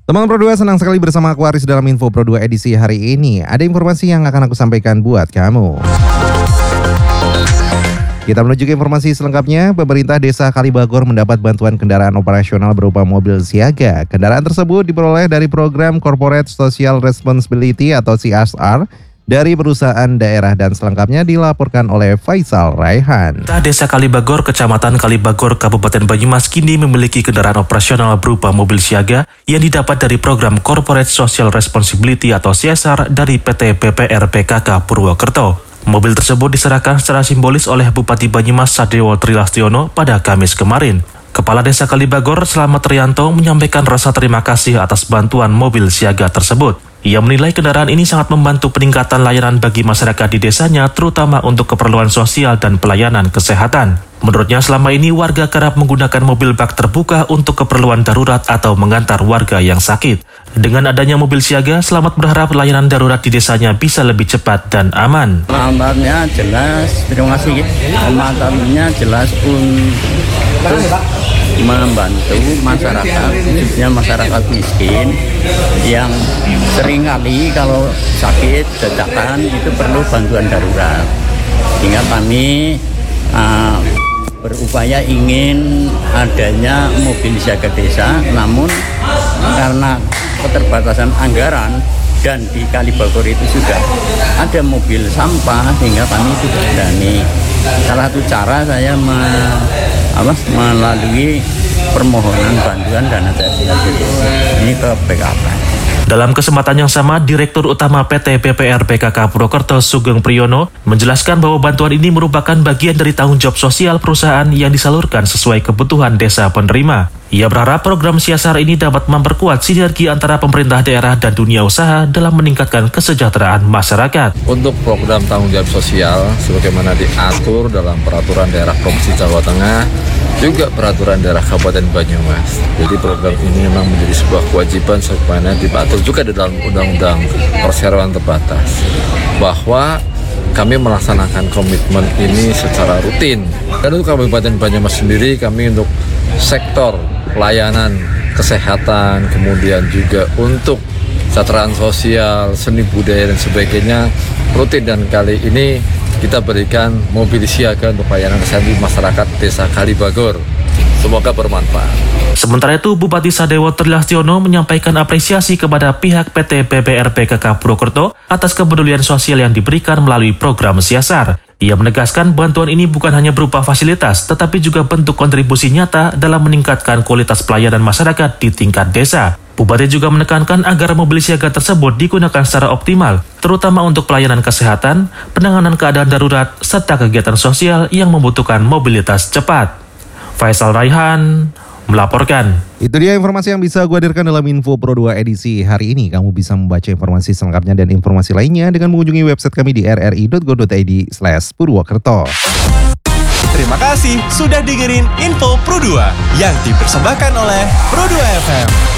Teman Pro 2, senang sekali bersama aku Aris dalam Info Pro 2 edisi hari ini. Ada informasi yang akan aku sampaikan buat kamu. Kita menuju ke informasi selengkapnya. Pemerintah Desa Kalibagor mendapat bantuan kendaraan operasional berupa mobil siaga. Kendaraan tersebut diperoleh dari program Corporate Social Responsibility atau CSR dari perusahaan daerah, dan selengkapnya dilaporkan oleh Faisal Raihan. Desa Kalibagor, Kecamatan Kalibagor, Kabupaten Banyumas kini memiliki kendaraan operasional berupa mobil siaga yang didapat dari program Corporate Social Responsibility atau CSR dari PT PPR PKK Purwokerto. Mobil tersebut diserahkan secara simbolis oleh Bupati Banyumas Sadewo Trilastiono pada Kamis kemarin. Kepala Desa Kalibagor Slamet Rianto menyampaikan rasa terima kasih atas bantuan mobil siaga tersebut. Ia menilai kendaraan ini sangat membantu peningkatan layanan bagi masyarakat di desanya, terutama untuk keperluan sosial dan pelayanan kesehatan. Menurutnya selama ini warga kerap menggunakan mobil bak terbuka untuk keperluan darurat atau mengantar warga yang sakit. Dengan adanya mobil siaga, Slamet berharap layanan darurat di desanya bisa lebih cepat dan aman. Manfaatnya jelas, terima kasih. Manfaatnya jelas untuk membantu masyarakat, khususnya masyarakat miskin yang seringkali kalau sakit dadakan itu perlu bantuan darurat. Sehingga kami berupaya ingin adanya mobil siaga desa, namun karena keterbatasan anggaran dan di Kalibagor itu sudah ada mobil sampah sehingga kami tidak berani. Salah satu cara saya melalui permohonan bantuan dana desa ini ke PKK. Dalam kesempatan yang sama, Direktur Utama PT PPR PKK Purwokerto Sugeng Priyono menjelaskan bahwa bantuan ini merupakan bagian dari tanggung jawab sosial perusahaan yang disalurkan sesuai kebutuhan desa penerima. Ia berharap program CSR ini dapat memperkuat sinergi antara pemerintah daerah dan dunia usaha dalam meningkatkan kesejahteraan masyarakat. Untuk program tanggung jawab sosial sebagaimana diatur dalam peraturan daerah Provinsi Jawa Tengah, juga peraturan daerah Kabupaten Banyumas. Jadi program ini memang menjadi sebuah kewajiban sebagaimana diatur juga di dalam Undang-Undang Perseroan Terbatas, bahwa kami melaksanakan komitmen ini secara rutin. Dan untuk Kabupaten Banyumas sendiri, kami untuk sektor pelayanan kesehatan, kemudian juga untuk kesejahteraan sosial, seni budaya dan sebagainya rutin, dan kali ini kita berikan mobil siaga untuk pelayanan kesehatan di masyarakat Desa Kalibagor. Semoga bermanfaat. Sementara itu, Bupati Sadewo Trilastiono menyampaikan apresiasi kepada pihak PT PPR PKK Purwokerto atas kepedulian sosial yang diberikan melalui program CSR. Ia menegaskan bantuan ini bukan hanya berupa fasilitas, tetapi juga bentuk kontribusi nyata dalam meningkatkan kualitas pelayanan masyarakat di tingkat desa. Bupati juga menekankan agar mobil siaga tersebut digunakan secara optimal, terutama untuk pelayanan kesehatan, penanganan keadaan darurat, serta kegiatan sosial yang membutuhkan mobilitas cepat. Faisal Raihan melaporkan. Itu dia informasi yang bisa gue hadirkan dalam Info Pro 2 edisi hari ini. Kamu bisa membaca informasi selengkapnya dan informasi lainnya dengan mengunjungi website kami di rri.go.id/Purwokerto. Terima kasih sudah dengerin Info Pro 2 yang dipersembahkan oleh Pro 2 FM.